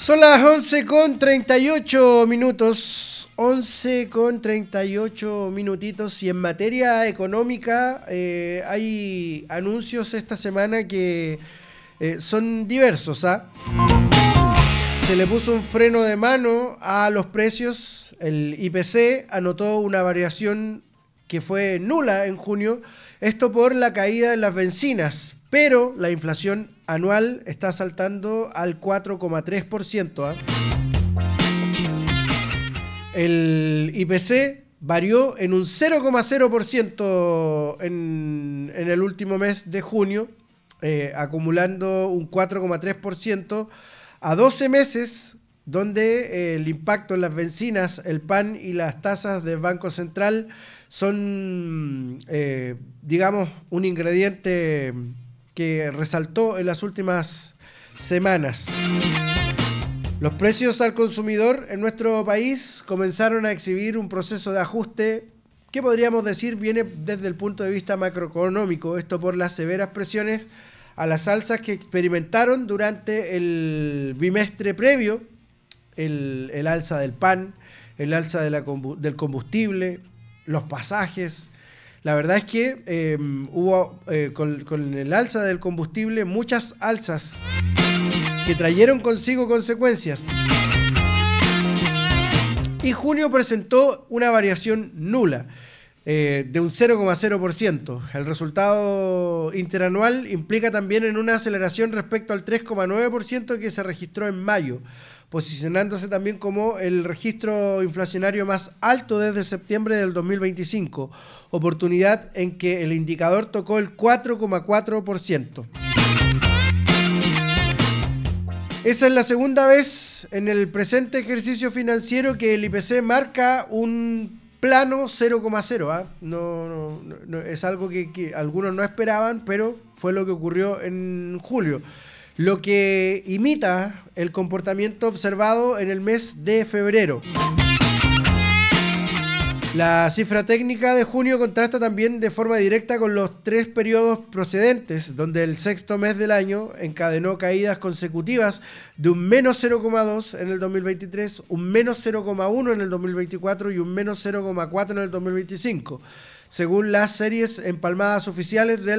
Son las 11:38 minutos. 11:38 minutitos. Y en materia económica hay anuncios esta semana que son diversos. Se le puso un freno de mano a los precios. El IPC anotó una variación que fue nula en junio. Esto por la caída de las bencinas. Pero la inflación anual está saltando al 4,3%. El IPC varió en un 0,0% en el último mes de junio, acumulando un 4,3% a 12 meses, donde el impacto en las bencinas, el pan y las tasas del Banco Central son, digamos, un ingrediente que resaltó en las últimas semanas. Los precios al consumidor en nuestro país comenzaron a exhibir un proceso de ajuste que podríamos decir viene desde el punto de vista macroeconómico, esto por las severas presiones a las alzas que experimentaron durante el bimestre previo, el alza del pan, el alza del combustible, los pasajes. La verdad es que hubo con el alza del combustible muchas alzas que trajeron consigo consecuencias. Y junio presentó una variación nula de un 0,0%. El resultado interanual implica también en una aceleración respecto al 3,9% que se registró en mayo, posicionándose también como el registro inflacionario más alto desde septiembre del 2025, oportunidad en que el indicador tocó el 4,4%. Esa es la segunda vez en el presente ejercicio financiero que el IPC marca un plano 0,0. No, es algo que algunos no esperaban, pero fue lo que ocurrió en julio, lo que imita el comportamiento observado en el mes de febrero. La cifra técnica de junio contrasta también de forma directa con los 3 periodos procedentes, donde el sexto mes del año encadenó caídas consecutivas de un menos 0,2 en el 2023, un menos 0,1 en el 2024 y un menos 0,4 en el 2025, según las series empalmadas oficiales del